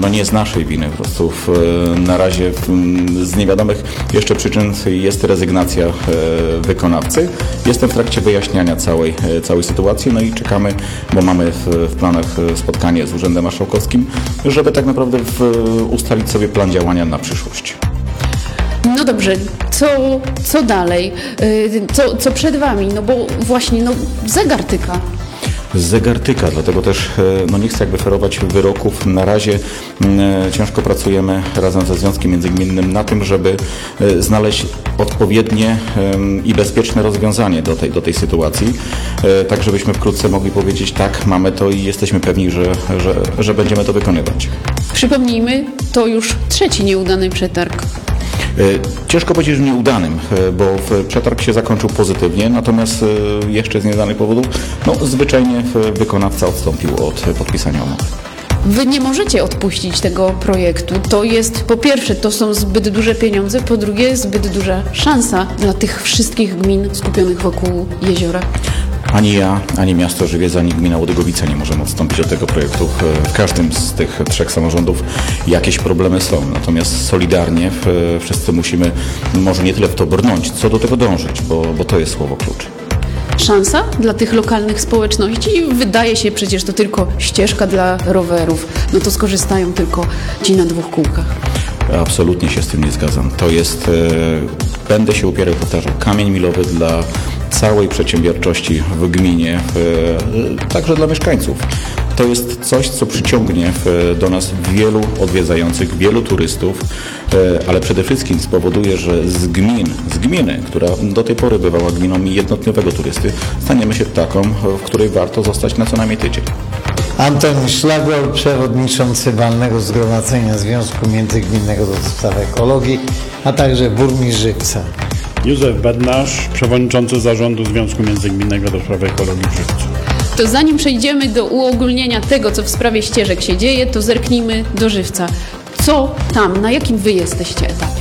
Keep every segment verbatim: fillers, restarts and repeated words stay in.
no nie z naszej winy, po prostu w, na razie w, z niewiadomych jeszcze przyczyn jest rezygnacja wykonawcy. Jestem w trakcie wyjaśniania całej, całej sytuacji, no i czekamy, bo mamy w, w planach spotkanie z Urzędem Marszałkowskim, żeby tak naprawdę w, ustalić sobie plan działania na przyszłość. No dobrze, co, co dalej? Co, co przed Wami? No bo właśnie no, zegar tyka. Zegar tyka, dlatego też no nie chcę jakby ferować wyroków. Na razie e, ciężko pracujemy razem ze Związkiem Międzygminnym na tym, żeby e, znaleźć odpowiednie e, i bezpieczne rozwiązanie do tej, do tej sytuacji, e, tak żebyśmy wkrótce mogli powiedzieć tak, mamy to i jesteśmy pewni, że, że, że będziemy to wykonywać. Przypomnijmy, to już trzeci nieudany przetarg. Ciężko powiedzieć, że nieudanym, bo przetarg się zakończył pozytywnie, natomiast jeszcze z nieznanych powodów, no zwyczajnie wykonawca odstąpił od podpisania umowy. Wy nie możecie odpuścić tego projektu. To jest, po pierwsze, to są zbyt duże pieniądze, po drugie, zbyt duża szansa dla tych wszystkich gmin skupionych wokół jeziora. Ani ja, ani miasto Żywiec, ani gmina Łodygowice nie możemy odstąpić od tego projektu. W każdym z tych trzech samorządów jakieś problemy są. Natomiast solidarnie wszyscy musimy może nie tyle w to brnąć, co do tego dążyć, bo, bo to jest słowo klucz. Szansa dla tych lokalnych społeczności. Wydaje się przecież to tylko ścieżka dla rowerów. No to skorzystają tylko ci na dwóch kółkach. Absolutnie się z tym nie zgadzam. To jest, e, będę się upierał, powtarzał, kamień milowy dla całej przedsiębiorczości w gminie, e, także dla mieszkańców. To jest coś, co przyciągnie w, do nas wielu odwiedzających, wielu turystów, e, ale przede wszystkim spowoduje, że z gmin, z gminy, która do tej pory bywała gminą jednodniowego turysty, staniemy się taką, w której warto zostać na co najmniej tydzień. Anton Szlagol, przewodniczący Walnego Zgromadzenia Związku Międzygminnego do Spraw Ekologii, a także burmistrz Żywca. Józef Bednarz, przewodniczący Zarządu Związku Międzygminnego do Spraw Ekologii w Żywcu. To zanim przejdziemy do uogólnienia tego, co w sprawie ścieżek się dzieje, to zerknijmy do Żywca. Co tam, na jakim wy jesteście etapie?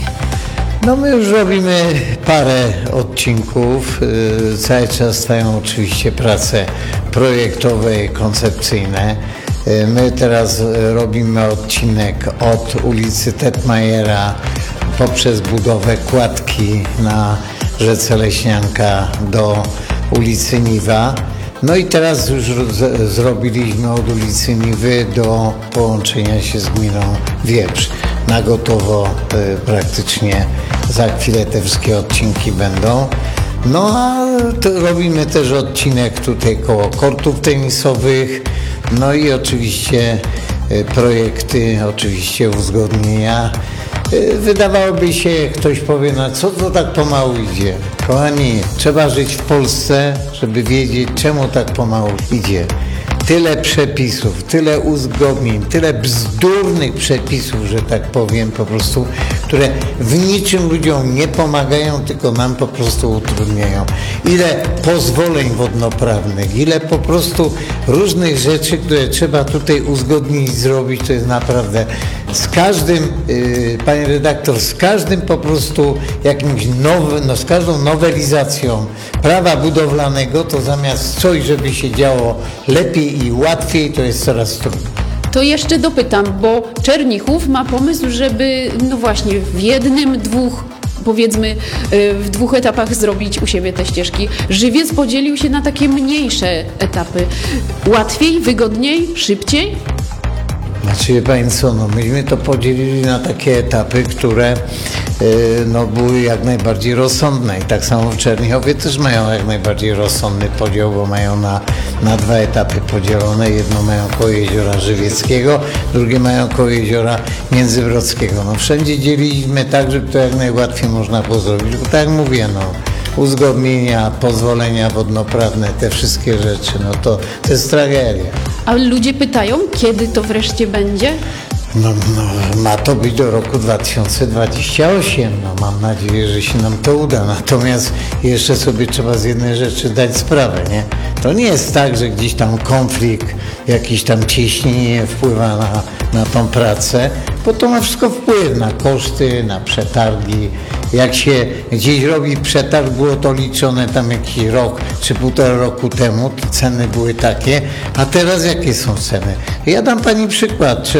No my już robimy parę odcinków. Yy, cały czas trwają oczywiście prace projektowe i koncepcyjne. Yy, my teraz robimy odcinek od ulicy Tetmajera poprzez budowę kładki na rzece Leśnianka do ulicy Niwa. No i teraz już z, zrobiliśmy od ulicy Niwy do połączenia się z gminą Wieprz. Na gotowo y, praktycznie za chwilę te wszystkie odcinki będą. No a to robimy też odcinek tutaj koło kortów tenisowych. No i oczywiście y, projekty, oczywiście uzgodnienia. Y, wydawałoby się, ktoś powie, no co to tak pomału idzie? Kochani, trzeba żyć w Polsce, żeby wiedzieć, czemu tak pomału idzie. Tyle przepisów, tyle uzgodnień, tyle bzdurnych przepisów, że tak powiem, po prostu, które w niczym ludziom nie pomagają, tylko nam po prostu utrudniają. Ile pozwoleń wodnoprawnych, ile po prostu różnych rzeczy, które trzeba tutaj uzgodnić, zrobić, to jest naprawdę z każdym, yy, panie redaktor, z każdym po prostu jakimś nowym, no z każdą nowelizacją prawa budowlanego, to zamiast coś, żeby się działo lepiej i łatwiej, to jest coraz trudniej. To jeszcze dopytam, bo Czernichów ma pomysł, żeby no właśnie w jednym, dwóch, powiedzmy w dwóch etapach zrobić u siebie te ścieżki. Żywiec podzielił się na takie mniejsze etapy. Łatwiej, wygodniej, szybciej? Znaczy, wie Pani co, no myśmy to podzielili na takie etapy, które yy, no, były jak najbardziej rozsądne. I tak samo w Czernichowie też mają jak najbardziej rozsądny podział, bo mają na, na dwa etapy podzielone. Jedno mają koło Jeziora Żywieckiego, drugie mają koło Jeziora Międzywrodzkiego. No wszędzie dzieliliśmy tak, żeby to jak najłatwiej można było zrobić, bo tak jak mówię, no uzgodnienia, pozwolenia wodnoprawne, te wszystkie rzeczy, no to, to jest tragedia. A ludzie pytają, kiedy to wreszcie będzie? No, no, ma to być do roku dwa tysiące dwudziestego ósmego. No, mam nadzieję, że się nam to uda. Natomiast jeszcze sobie trzeba z jednej rzeczy dać sprawę, nie? To nie jest tak, że gdzieś tam konflikt, jakiś tam ciśnienie wpływa na, na tą pracę, bo to ma wszystko wpływ na koszty, na przetargi. Jak się gdzieś robi przetarg, było to liczone tam jakiś rok czy półtora roku temu, to ceny były takie, a teraz jakie są ceny? Ja dam Pani przykład.